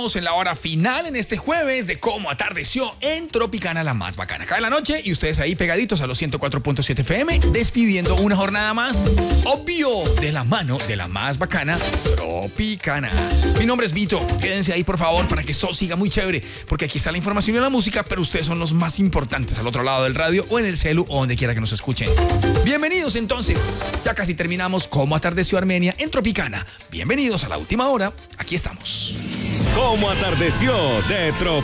estamos en la hora final en este jueves de Cómo Atardeció en Tropicana, la más bacana. Acá de la noche y ustedes ahí pegaditos a los 104.7 FM, despidiendo una jornada más, obvio, de la mano de la más bacana, Tropicana. Mi nombre es Vito, quédense ahí por favor para que esto siga muy chévere, porque aquí está la información y la música, pero ustedes son los más importantes al otro lado del radio o en el celu o donde quiera que nos escuchen. Bienvenidos entonces, ya casi terminamos Cómo Atardeció Armenia en Tropicana. Bienvenidos a la última hora, aquí estamos. Cómo Atardeció de Tropicana.